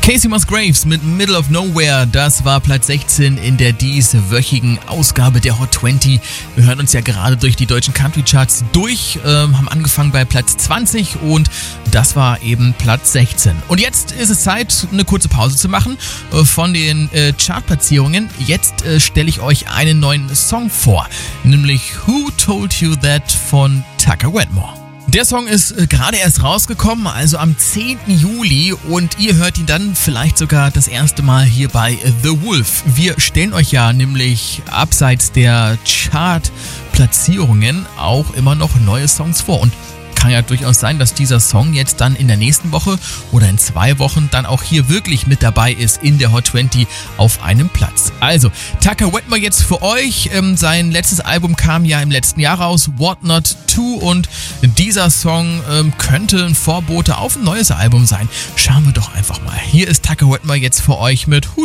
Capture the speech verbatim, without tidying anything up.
Casey Musgraves mit Middle of Nowhere, das war Platz sechzehn in der dieswöchigen Ausgabe der Hot zwanzig. Wir hören uns ja gerade durch die deutschen Country Charts durch, äh, haben angefangen bei Platz zwanzig und das war eben Platz sechzehn. Und jetzt ist es Zeit, eine kurze Pause zu machen äh, von den äh, Chartplatzierungen. Jetzt äh, stelle ich euch einen neuen Song vor, nämlich Who Told You That von Tucker Wetmore. Der Song ist äh, gerade erst rausgekommen, also am zehnten Juli, und ihr hört ihn dann vielleicht sogar das erste Mal hier bei The Wolf. Wir stellen euch ja nämlich abseits der Chartplatzierungen auch immer noch neue Songs vor, und kann ja durchaus sein, dass dieser Song jetzt dann in der nächsten Woche oder in zwei Wochen dann auch hier wirklich mit dabei ist in der Hot zwanzig auf einem Platz. Also, Tucker Wetmore jetzt für euch. Ähm, sein letztes Album kam ja im letzten Jahr raus, What Not To, und dieser Song ähm, könnte ein Vorbote auf ein neues Album sein. Schauen wir doch einfach mal. Hier ist Tucker Wetmore jetzt für euch mit Who